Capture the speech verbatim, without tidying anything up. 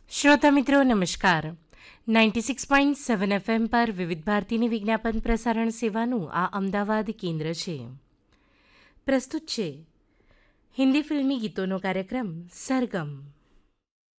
श्रोता मित्रों नमस्कार. Ninety six point seven FM પર વિવિધ ભારતીની વિજ્ઞાપન પ્રસારણ સેવાનું આ અમદાવાદ કેન્દ્ર છે. પ્રસ્તુત છે હિન્દી ફિલ્મી ગીતોનો કાર્યક્રમ સરગમ.